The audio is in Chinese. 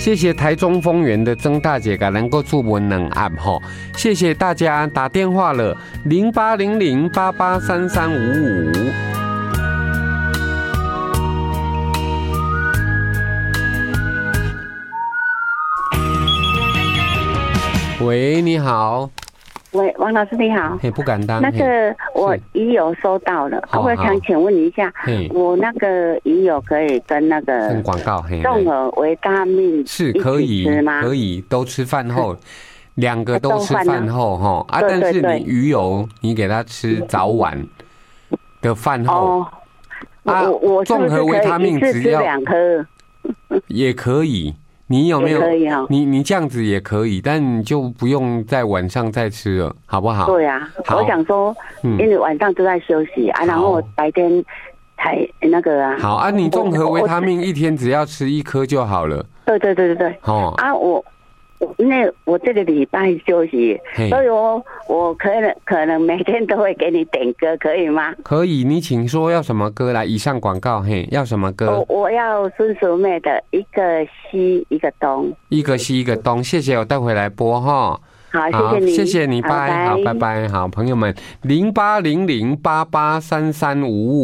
谢谢台中丰原的曾大姐给能够注文能按吼，谢谢大家打电话了0800883355。喂，你好。 喂，王老师你好。 不敢当。 那个我已有收到了，我想请问一下，我那个已有可以跟那个广告综合维他命是可以吃吗？ 可以，都吃饭后，2个都吃饭后哈啊，但是你鱼油你给他吃早晚的饭后我综合维他命只要 2颗也可以。你有没有？你这样子也可以，但你就不用在晚上再吃了，好不好？ 对啊，我想说，因为晚上都在休息啊，然后我白天才那个啊。 好啊，你综合维他命1天只要吃1颗就好了。 对。啊，因为我这个礼拜休息，所以我可能每天都会给你点歌，可以吗？ 可以，你请说要什么歌来？以上广告，要什么歌？ 我要孙淑妹的一个西一个东， 一个西一个东，谢谢，我带回来播哈。 好，谢谢你， 谢谢你，拜，好，拜拜，好，朋友们，0800883355。